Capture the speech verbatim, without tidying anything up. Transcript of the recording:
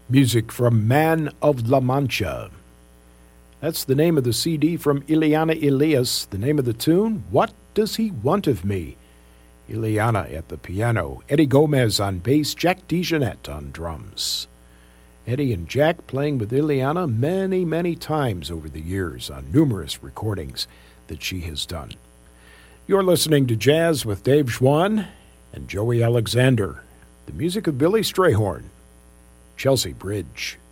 Music from Man of La Mancha. That's the name of the C D from Ileana Elias. The name of the tune, What Does He Want of Me? Ileana at the piano, Eddie Gomez on bass, Jack DeJohnette on drums. Eddie and Jack playing with Ileana many, many times over the years on numerous recordings that she has done. You're listening to Jazz with Dave Schwann and Joey Alexander. The music of Billy Strayhorn. Chelsea Bridge.